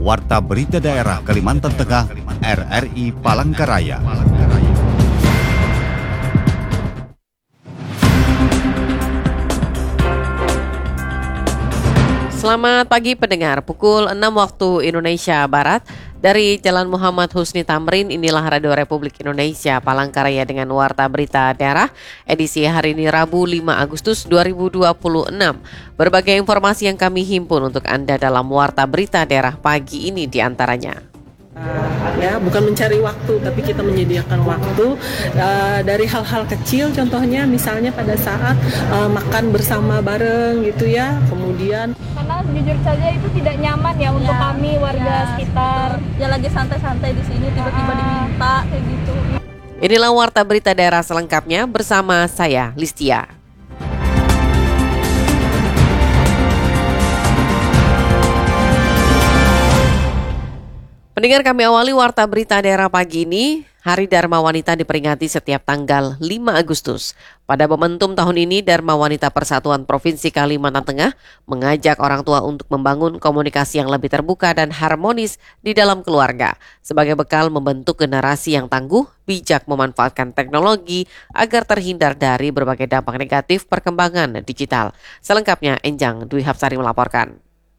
Warta Berita Daerah Kalimantan Tengah, RRI Palangkaraya. Selamat pagi pendengar, pukul 6 waktu Indonesia Barat. Dari Jalan Muhammad Husni Tamrin, inilah Radio Republik Indonesia Palangkaraya dengan Warta Berita Daerah edisi hari ini Rabu 5 Agustus 2026. Berbagai informasi yang kami himpun untuk Anda dalam Warta Berita Daerah pagi ini diantaranya. Bukan mencari waktu, tapi kita menyediakan waktu dari hal-hal kecil, contohnya misalnya pada saat makan bersama bareng gitu ya, kemudian karena jujur saja itu tidak nyaman ya untuk kami warga sekitar. Ya lagi santai-santai di sini tiba-tiba diminta kayak gitu. Inilah Warta Berita Daerah selengkapnya bersama saya Listia. Pendengar, kami awali Warta Berita Daerah pagi ini. Hari Dharma Wanita diperingati setiap tanggal 5 Agustus. Pada momentum tahun ini, Dharma Wanita Persatuan Provinsi Kalimantan Tengah mengajak orang tua untuk membangun komunikasi yang lebih terbuka dan harmonis di dalam keluarga, sebagai bekal membentuk generasi yang tangguh, bijak memanfaatkan teknologi agar terhindar dari berbagai dampak negatif perkembangan digital. Selengkapnya, Enjang Dwi Hapsari melaporkan.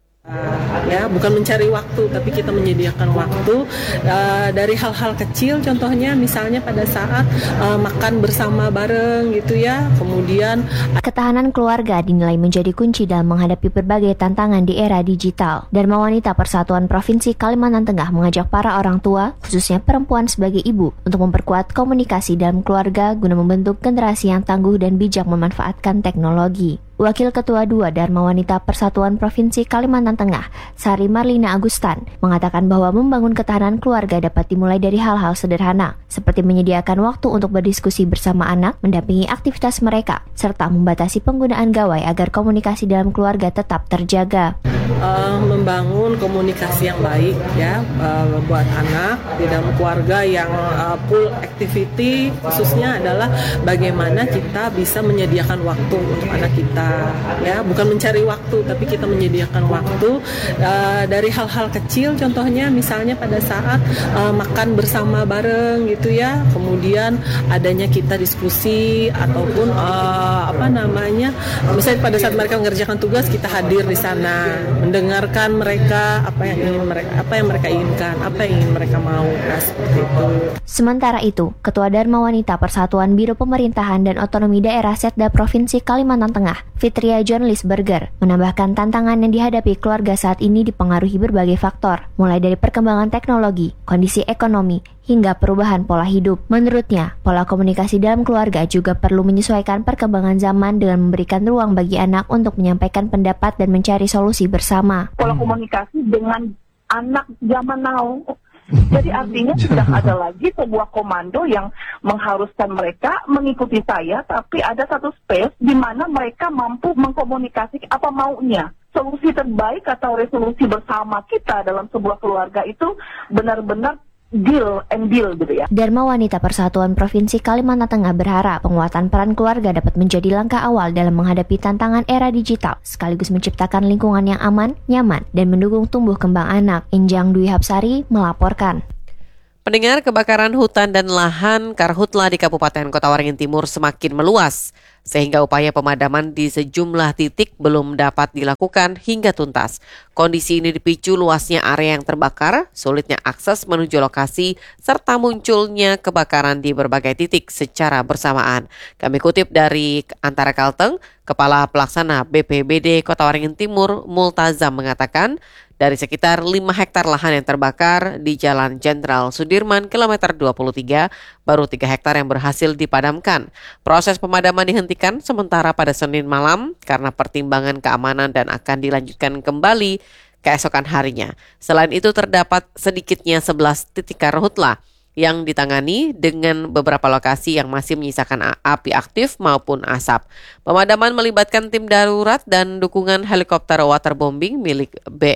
Bukan mencari waktu, tapi kita menyediakan waktu dari hal-hal kecil, contohnya misalnya pada saat makan bersama bareng gitu ya, kemudian ketahanan keluarga dinilai menjadi kunci dalam menghadapi berbagai tantangan di era digital. Dharma Wanita Persatuan Provinsi Kalimantan Tengah mengajak para orang tua, khususnya perempuan sebagai ibu, untuk memperkuat komunikasi dalam keluarga guna membentuk generasi yang tangguh dan bijak memanfaatkan teknologi. Wakil Ketua 2 Dharma Wanita Persatuan Provinsi Kalimantan Tengah, Sari Marlina Agustan, mengatakan bahwa membangun ketahanan keluarga dapat dimulai dari hal-hal sederhana, seperti menyediakan waktu untuk berdiskusi bersama anak, mendampingi aktivitas mereka, serta membatasi penggunaan gawai agar komunikasi dalam keluarga tetap terjaga. Membangun komunikasi yang baik ya buat anak di dalam keluarga yang full activity, khususnya adalah bagaimana kita bisa menyediakan waktu untuk anak kita ya, bukan mencari waktu, tapi kita menyediakan waktu dari hal-hal kecil, contohnya misalnya pada saat makan bersama bareng gitu ya, kemudian adanya kita diskusi ataupun misalnya pada saat mereka mengerjakan tugas kita hadir di sana, mendengarkan mereka apa yang mereka inginkan, apa yang ingin mereka mau, seperti itu. Sementara itu, Ketua Dharma Wanita Persatuan Biro Pemerintahan dan Otonomi Daerah Setda Provinsi Kalimantan Tengah, Fitria John Lisberger, menambahkan tantangan yang dihadapi keluarga saat ini dipengaruhi berbagai faktor, mulai dari perkembangan teknologi, kondisi ekonomi, hingga perubahan pola hidup. Menurutnya, pola komunikasi dalam keluarga juga perlu menyesuaikan perkembangan zaman dengan memberikan ruang bagi anak untuk menyampaikan pendapat dan mencari solusi bersama. Pola komunikasi dengan anak zaman now. Jadi artinya sudah ada lagi sebuah komando yang mengharuskan mereka mengikuti saya, tapi ada satu space di mana mereka mampu mengkomunikasi apa maunya. Solusi terbaik atau resolusi bersama kita dalam sebuah keluarga itu benar-benar deal gitu ya. Dharma Wanita Persatuan Provinsi Kalimantan Tengah berharap penguatan peran keluarga dapat menjadi langkah awal dalam menghadapi tantangan era digital, sekaligus menciptakan lingkungan yang aman, nyaman, dan mendukung tumbuh kembang anak. Enjang Dwi Hapsari melaporkan. Pendengar, kebakaran hutan dan lahan karhutla di Kabupaten Kota Waringin Timur semakin meluas, sehingga upaya pemadaman di sejumlah titik belum dapat dilakukan hingga tuntas. Kondisi ini dipicu luasnya area yang terbakar, sulitnya akses menuju lokasi, serta munculnya kebakaran di berbagai titik secara bersamaan. Kami kutip dari Antara Kalteng, Kepala Pelaksana BPBD Kota Waringin Timur, Multazam, mengatakan, dari sekitar 5 hektar lahan yang terbakar di Jalan Jenderal Sudirman, kilometer 23, baru 3 hektar yang berhasil dipadamkan. Proses pemadaman dihentikan sementara pada Senin malam karena pertimbangan keamanan dan akan dilanjutkan kembali keesokan harinya. Selain itu terdapat sedikitnya 11 titik karhutla yang ditangani dengan beberapa lokasi yang masih menyisakan api aktif maupun asap. Pemadaman melibatkan tim darurat dan dukungan helikopter waterbombing milik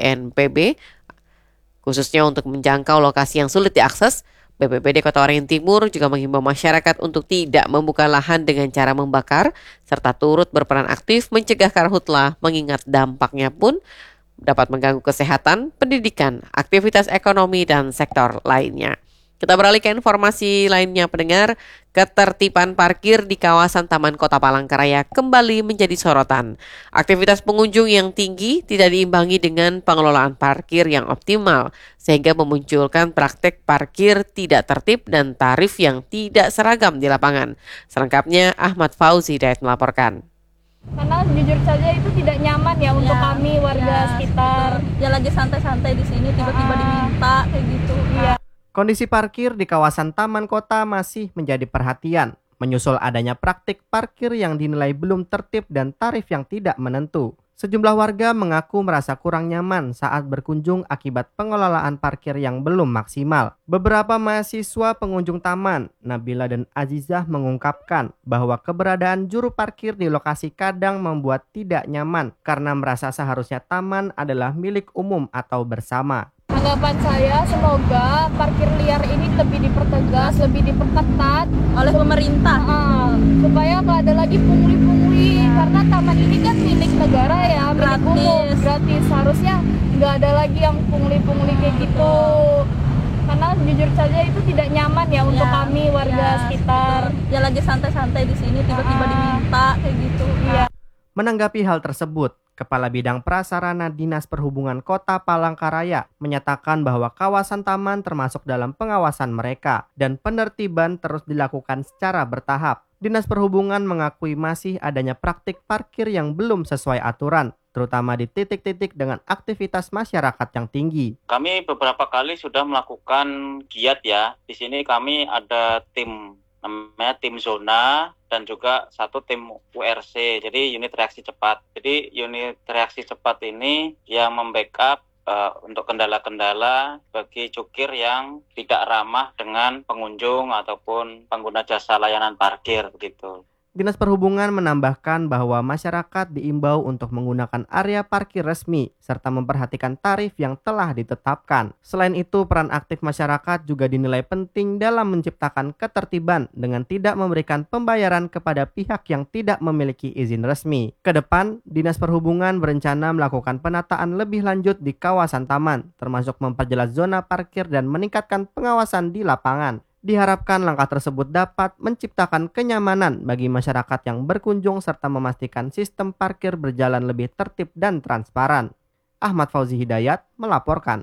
BNPB, khususnya untuk menjangkau lokasi yang sulit diakses. BPBD Kota Waringin Timur juga menghimbau masyarakat untuk tidak membuka lahan dengan cara membakar, serta turut berperan aktif mencegah karhutla, mengingat dampaknya pun dapat mengganggu kesehatan, pendidikan, aktivitas ekonomi, dan sektor lainnya. Kita beralih ke informasi lainnya pendengar, ketertiban parkir di kawasan Taman Kota Palangkaraya kembali menjadi sorotan. Aktivitas pengunjung yang tinggi tidak diimbangi dengan pengelolaan parkir yang optimal, sehingga memunculkan praktek parkir tidak tertib dan tarif yang tidak seragam di lapangan. Selengkapnya Ahmad Fauzi Hidayat melaporkan. Karena jujur saja itu tidak nyaman ya untuk kami warga sekitar. Ya lagi santai-santai di sini tiba-tiba diminta kayak gitu. Iya. Kondisi parkir di kawasan Taman Kota masih menjadi perhatian, menyusul adanya praktik parkir yang dinilai belum tertib dan tarif yang tidak menentu. Sejumlah warga mengaku merasa kurang nyaman saat berkunjung akibat pengelolaan parkir yang belum maksimal. Beberapa mahasiswa pengunjung taman, Nabila dan Azizah, mengungkapkan bahwa keberadaan juru parkir di lokasi kadang membuat tidak nyaman karena merasa seharusnya taman adalah milik umum atau bersama. Anggapan saya semoga parkir liar ini lebih dipertegas, lebih diperketat oleh pemerintah supaya nggak ada lagi pungli-pungli, karena taman ini kan milik negara ya, milik umum, gratis. Harusnya nggak ada lagi yang pungli-pungli kayak gitu, karena jujur saja itu tidak nyaman ya untuk kami warga sekitar. Ya lagi santai-santai di sini tiba-tiba diminta kayak gitu. Iya. Menanggapi hal tersebut, Kepala Bidang Prasarana Dinas Perhubungan Kota Palangkaraya menyatakan bahwa kawasan taman termasuk dalam pengawasan mereka dan penertiban terus dilakukan secara bertahap. Dinas Perhubungan mengakui masih adanya praktik parkir yang belum sesuai aturan, terutama di titik-titik dengan aktivitas masyarakat yang tinggi. Kami beberapa kali sudah melakukan giat ya. Di sini kami ada tim, namanya tim zona, dan juga satu tim URC, jadi unit reaksi cepat. Jadi unit reaksi cepat ini yang membackup untuk kendala-kendala bagi cukir yang tidak ramah dengan pengunjung ataupun pengguna jasa layanan parkir begitu. Dinas Perhubungan menambahkan bahwa masyarakat diimbau untuk menggunakan area parkir resmi serta memperhatikan tarif yang telah ditetapkan. Selain itu, peran aktif masyarakat juga dinilai penting dalam menciptakan ketertiban dengan tidak memberikan pembayaran kepada pihak yang tidak memiliki izin resmi. Kedepan, Dinas Perhubungan berencana melakukan penataan lebih lanjut di kawasan taman, termasuk memperjelas zona parkir dan meningkatkan pengawasan di lapangan. Diharapkan langkah tersebut dapat menciptakan kenyamanan bagi masyarakat yang berkunjung serta memastikan sistem parkir berjalan lebih tertib dan transparan. Ahmad Fauzi Hidayat melaporkan.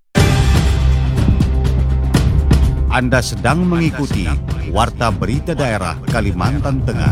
Anda sedang mengikuti Warta Berita Daerah Kalimantan Tengah.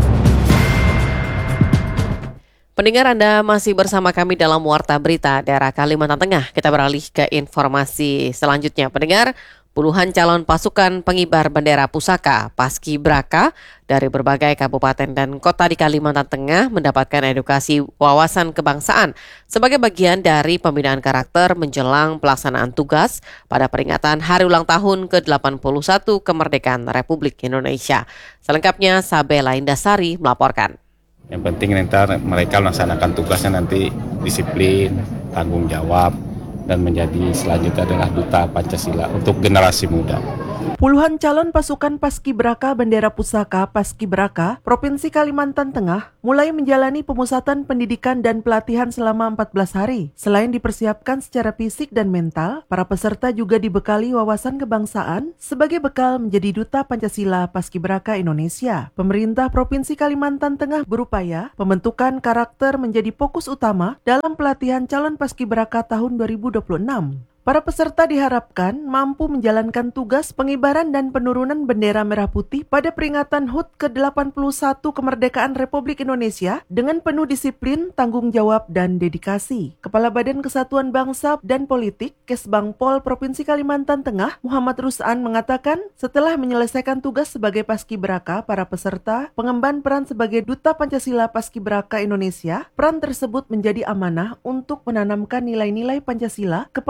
Pendengar, Anda masih bersama kami dalam Warta Berita Daerah Kalimantan Tengah. Kita beralih ke informasi selanjutnya. Pendengar, puluhan calon pasukan pengibar bendera pusaka Paskibraka dari berbagai kabupaten dan kota di Kalimantan Tengah mendapatkan edukasi wawasan kebangsaan sebagai bagian dari pembinaan karakter menjelang pelaksanaan tugas pada peringatan Hari Ulang Tahun ke-81 Kemerdekaan Republik Indonesia. Selengkapnya Sabela Indasari melaporkan. Yang penting nanti mereka melaksanakan tugasnya nanti disiplin, tanggung jawab, dan menjadi selanjutnya adalah duta Pancasila untuk generasi muda. Puluhan calon pasukan Paskibraka Bendera Pusaka Paskibraka Provinsi Kalimantan Tengah mulai menjalani pemusatan pendidikan dan pelatihan selama 14 hari. Selain dipersiapkan secara fisik dan mental, para peserta juga dibekali wawasan kebangsaan sebagai bekal menjadi duta Pancasila Paskibraka Indonesia. Pemerintah Provinsi Kalimantan Tengah berupaya pembentukan karakter menjadi fokus utama dalam pelatihan calon Paskibraka tahun 2026. Para peserta diharapkan mampu menjalankan tugas pengibaran dan penurunan bendera merah putih pada peringatan HUT ke-81 Kemerdekaan Republik Indonesia dengan penuh disiplin, tanggung jawab, dan dedikasi. Kepala Badan Kesatuan Bangsa dan Politik Kesbangpol Provinsi Kalimantan Tengah, Muhammad Rus'an mengatakan, setelah menyelesaikan tugas sebagai Paskibraka, para peserta pengemban peran sebagai Duta Pancasila Paskibraka Indonesia. Peran tersebut menjadi amanah untuk menanamkan nilai-nilai Pancasila kepada generasi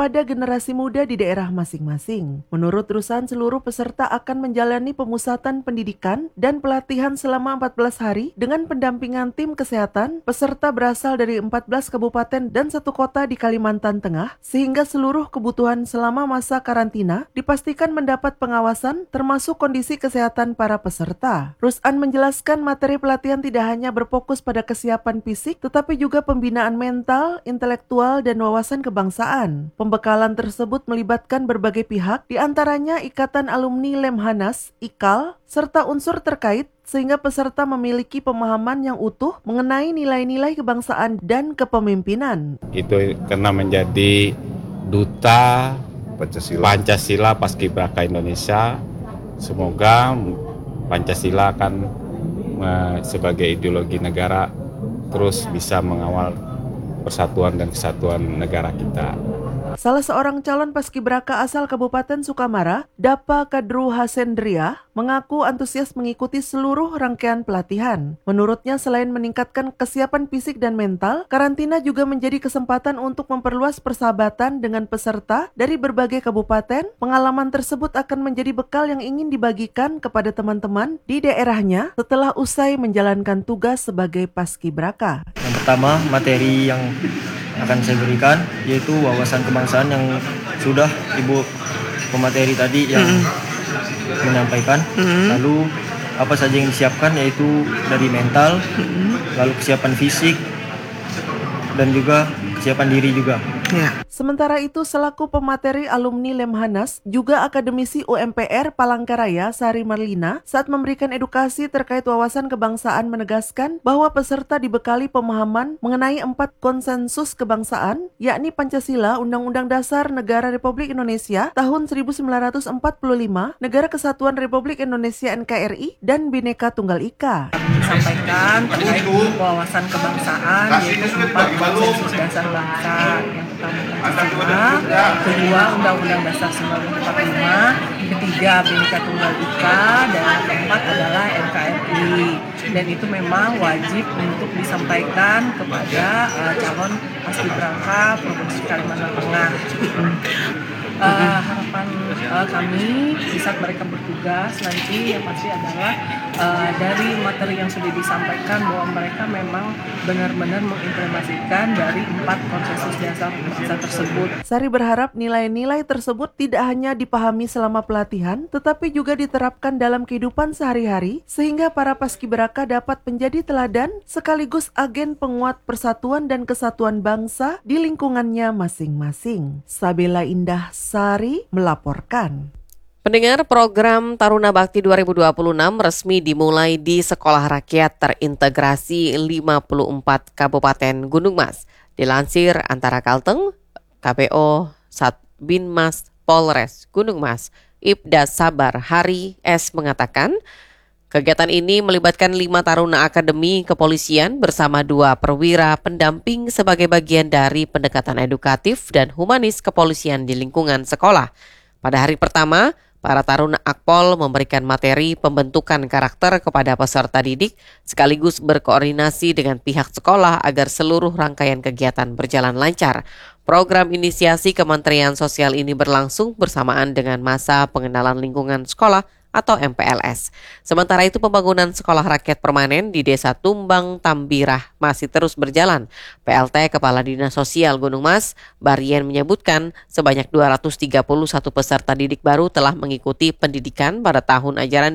generasi muda di daerah masing-masing. Menurut Rusan, seluruh peserta akan menjalani pemusatan pendidikan dan pelatihan selama 14 hari dengan pendampingan tim kesehatan. Peserta berasal dari 14 kabupaten dan 1 kota di Kalimantan Tengah, sehingga seluruh kebutuhan selama masa karantina dipastikan mendapat pengawasan termasuk kondisi kesehatan para peserta. Rusan menjelaskan materi pelatihan tidak hanya berfokus pada kesiapan fisik, tetapi juga pembinaan mental, intelektual, dan wawasan kebangsaan. Pembekalan tersebut melibatkan berbagai pihak, diantaranya Ikatan Alumni Lemhanas, IKAL, serta unsur terkait, sehingga peserta memiliki pemahaman yang utuh mengenai nilai-nilai kebangsaan dan kepemimpinan. Itu karena menjadi duta Pancasila Paskibraka Indonesia. Semoga Pancasila akan sebagai ideologi negara terus bisa mengawal persatuan dan kesatuan negara kita. Salah seorang calon paskibraka asal Kabupaten Sukamara, Dapa Kadru Hasendria, mengaku antusias mengikuti seluruh rangkaian pelatihan. Menurutnya, selain meningkatkan kesiapan fisik dan mental, karantina juga menjadi kesempatan untuk memperluas persahabatan dengan peserta dari berbagai kabupaten. Pengalaman tersebut akan menjadi bekal yang ingin dibagikan kepada teman-teman di daerahnya setelah usai menjalankan tugas sebagai paskibraka. Yang pertama, materi yang akan saya berikan yaitu wawasan kebangsaan yang sudah Ibu pemateri tadi yang menyampaikan. Lalu apa saja yang disiapkan yaitu dari mental, lalu kesiapan fisik dan juga kesiapan diri juga. Sementara itu, selaku pemateri alumni Lemhanas, juga akademisi UMPR Palangkaraya Sari Marlina, saat memberikan edukasi terkait wawasan kebangsaan menegaskan bahwa peserta dibekali pemahaman mengenai 4 konsensus kebangsaan, yakni Pancasila, Undang-Undang Dasar Negara Republik Indonesia tahun 1945, Negara Kesatuan Republik Indonesia NKRI, dan Bhinneka Tunggal Ika. Disampaikan terkait wawasan kebangsaan, yaitu 4 konsensus dasar bangsa. Yang pertama Pancasila, kedua Undang-Undang Dasar 1945, ketiga Bhinneka Tunggal Ika, dan yang keempat adalah NKRI. Dan itu memang wajib untuk disampaikan kepada calon paskibraka Provinsi Kalimantan Tengah. Harapan kami di saat mereka bertugas nanti yang pasti adalah dari materi yang sudah disampaikan bahwa mereka memang benar-benar mengimplementasikan dari 4 konsensus dasar bangsa tersebut. Sari berharap nilai-nilai tersebut tidak hanya dipahami selama pelatihan, tetapi juga diterapkan dalam kehidupan sehari-hari sehingga para paskibraka dapat menjadi teladan sekaligus agen penguat persatuan dan kesatuan bangsa di lingkungannya masing-masing. Sabela Indah Sari melaporkan. Pendengar, program Taruna Bakti 2026 resmi dimulai di Sekolah Rakyat Terintegrasi 54 Kabupaten Gunung Mas. Dilansir antara Kalteng, KPO Satbinmas Polres Gunung Mas, Ibda Sabar Hari S mengatakan, kegiatan ini melibatkan 5 taruna akademi kepolisian bersama 2 perwira pendamping sebagai bagian dari pendekatan edukatif dan humanis kepolisian di lingkungan sekolah. Pada hari pertama, para taruna Akpol memberikan materi pembentukan karakter kepada peserta didik sekaligus berkoordinasi dengan pihak sekolah agar seluruh rangkaian kegiatan berjalan lancar. Program inisiasi Kementerian Sosial ini berlangsung bersamaan dengan masa pengenalan lingkungan sekolah atau MPLS. Sementara itu pembangunan sekolah rakyat permanen di Desa Tumbang Tambirah masih terus berjalan. PLT Kepala Dinas Sosial Gunung Mas, Barien menyebutkan sebanyak 231 peserta didik baru telah mengikuti pendidikan pada tahun ajaran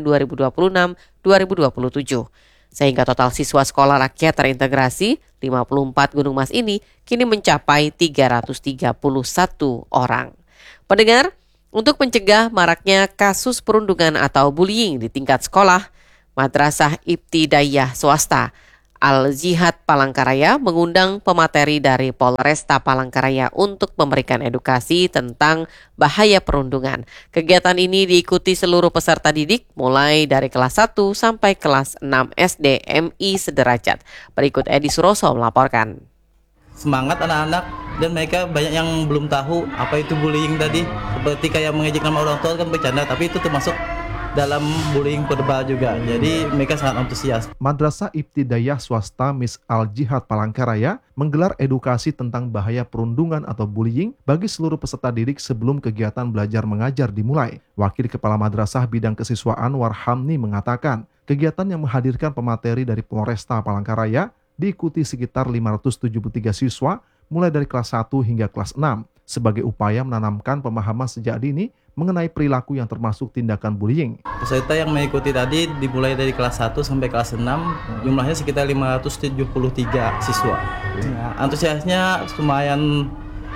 2026-2027. Sehingga total siswa sekolah rakyat terintegrasi 54 Gunung Mas ini kini mencapai 331 orang. Pendengar, untuk mencegah maraknya kasus perundungan atau bullying di tingkat sekolah, Madrasah Ibtidaiyah Swasta Al-Jihad Palangkaraya mengundang pemateri dari Polresta Palangkaraya untuk memberikan edukasi tentang bahaya perundungan. Kegiatan ini diikuti seluruh peserta didik mulai dari kelas 1 sampai kelas 6 SD MI Sederajat. Berikut Edi Suroso melaporkan. Semangat anak-anak dan mereka banyak yang belum tahu apa itu bullying tadi. Seperti kayak mengejek nama orang tua kan bercanda, tapi itu termasuk dalam bullying verbal juga. Jadi mereka sangat antusias. Madrasah Ibtidaiyah Swasta Mis Al-Jihad Palangkaraya menggelar edukasi tentang bahaya perundungan atau bullying bagi seluruh peserta didik sebelum kegiatan belajar mengajar dimulai. Wakil Kepala Madrasah Bidang Kesiswaan Warhamni mengatakan, kegiatan yang menghadirkan pemateri dari Polresta Palangkaraya diikuti sekitar 573 siswa mulai dari kelas 1 hingga kelas 6 sebagai upaya menanamkan pemahaman sejak dini mengenai perilaku yang termasuk tindakan bullying. Peserta yang mengikuti tadi dimulai dari kelas 1 sampai kelas 6, jumlahnya sekitar 573 siswa. Antusiasnya lumayan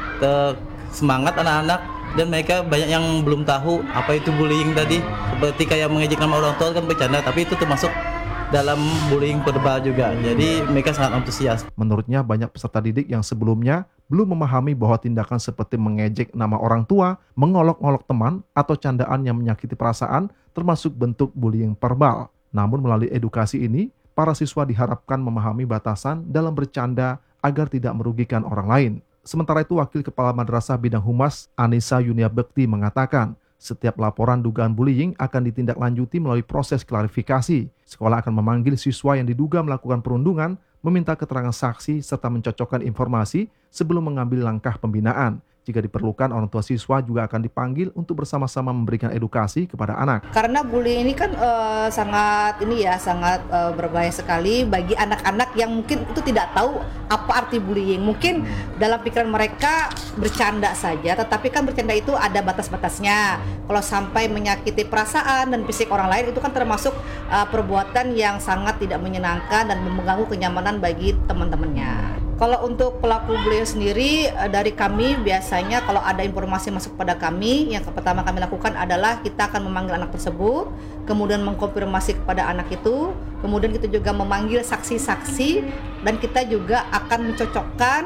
semangat anak-anak, dan mereka banyak yang belum tahu apa itu bullying tadi. Seperti kayak mengejek nama orang tua kan bercanda, tapi itu termasuk dalam bullying verbal juga. Jadi mereka sangat antusias. Menurutnya banyak peserta didik yang sebelumnya belum memahami bahwa tindakan seperti mengejek nama orang tua, mengolok-olok teman, atau candaan yang menyakiti perasaan termasuk bentuk bullying verbal. Namun melalui edukasi ini, para siswa diharapkan memahami batasan dalam bercanda agar tidak merugikan orang lain. Sementara itu, Wakil Kepala Madrasah Bidang Humas Anissa Yunia Bekti mengatakan, setiap laporan dugaan bullying akan ditindaklanjuti melalui proses klarifikasi. Sekolah akan memanggil siswa yang diduga melakukan perundungan, meminta keterangan saksi, serta mencocokkan informasi sebelum mengambil langkah pembinaan. Jika diperlukan, orang tua siswa juga akan dipanggil untuk bersama-sama memberikan edukasi kepada anak. Karena bullying ini kan sangat berbahaya sekali bagi anak-anak yang mungkin itu tidak tahu apa arti bullying. Mungkin dalam pikiran mereka bercanda saja, tetapi kan bercanda itu ada batas-batasnya. Kalau sampai menyakiti perasaan dan fisik orang lain, itu kan termasuk perbuatan yang sangat tidak menyenangkan dan mengganggu kenyamanan bagi teman-temannya. Kalau untuk pelaku bullying sendiri, dari kami biasanya kalau ada informasi masuk pada kami, yang pertama kami lakukan adalah kita akan memanggil anak tersebut, kemudian mengkonfirmasi kepada anak itu, kemudian kita juga memanggil saksi-saksi, dan kita juga akan mencocokkan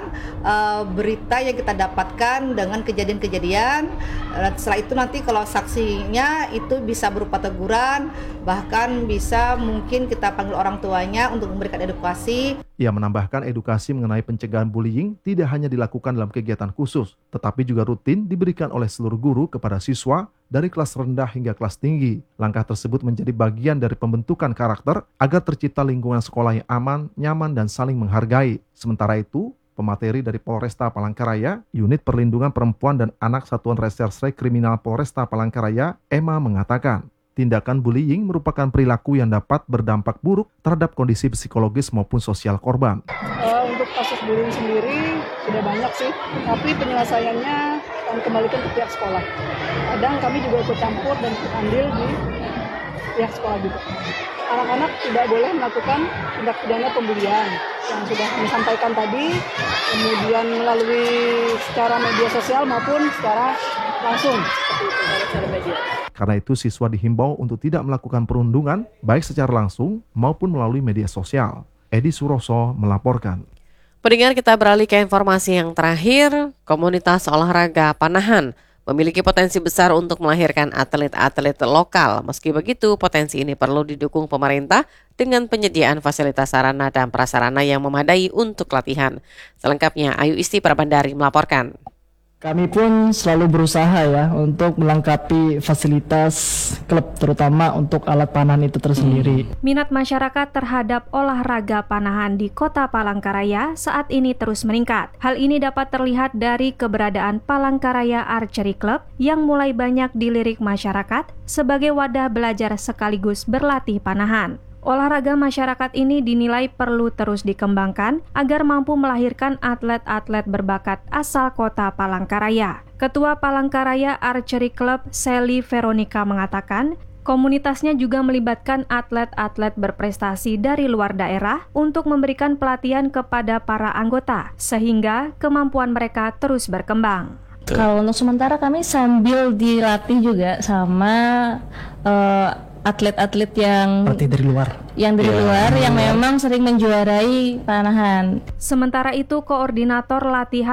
berita yang kita dapatkan dengan kejadian-kejadian. Setelah itu nanti kalau saksinya itu bisa berupa teguran, bahkan bisa mungkin kita panggil orang tuanya untuk memberikan edukasi. Ia menambahkan edukasi mengenai pencegahan bullying tidak hanya dilakukan dalam kegiatan khusus, tetapi juga rutin diberikan oleh seluruh guru kepada siswa dari kelas rendah hingga kelas tinggi. Langkah tersebut menjadi bagian dari pembentukan karakter agar tercipta lingkungan sekolah yang aman, nyaman, dan saling menghargai. Sementara itu, pemateri dari Polresta Palangkaraya, Unit Perlindungan Perempuan dan Anak Satuan Reserse Kriminal Polresta Palangkaraya, Emma mengatakan, tindakan bullying merupakan perilaku yang dapat berdampak buruk terhadap kondisi psikologis maupun sosial korban. Untuk kasus bullying sendiri sudah banyak sih, tapi penyelesaiannya akan kembalikan ke pihak sekolah. Kadang kami juga ikut campur dan ikut andil di pihak sekolah juga. Anak-anak tidak boleh melakukan tindak pidana pembulian yang sudah kami sampaikan tadi, kemudian melalui secara media sosial maupun secara langsung seperti itu secara media. Karena itu siswa dihimbau untuk tidak melakukan perundungan baik secara langsung maupun melalui media sosial. Edi Suroso melaporkan. Pendengar, kita beralih ke informasi yang terakhir. Komunitas olahraga Panahan memiliki potensi besar untuk melahirkan atlet-atlet lokal. Meski begitu, potensi ini perlu didukung pemerintah dengan penyediaan fasilitas sarana dan prasarana yang memadai untuk latihan. Selengkapnya, Ayu Isti Prabandari melaporkan. Kami pun selalu berusaha ya untuk melengkapi fasilitas klub, terutama untuk alat panahan itu tersendiri. Minat masyarakat terhadap olahraga panahan di Kota Palangkaraya saat ini terus meningkat. Hal ini dapat terlihat dari keberadaan Palangkaraya Archery Club yang mulai banyak dilirik masyarakat sebagai wadah belajar sekaligus berlatih panahan. Olahraga masyarakat ini dinilai perlu terus dikembangkan agar mampu melahirkan atlet-atlet berbakat asal Kota Palangkaraya. Ketua Palangkaraya Archery Club, Sally Veronica, mengatakan komunitasnya juga melibatkan atlet-atlet berprestasi dari luar daerah untuk memberikan pelatihan kepada para anggota, sehingga kemampuan mereka terus berkembang. Kalau untuk sementara kami sambil dilatih juga sama atlet-atlet yang dari luar. Yang memang sering menjuarai panahan. Sementara itu, koordinator latihan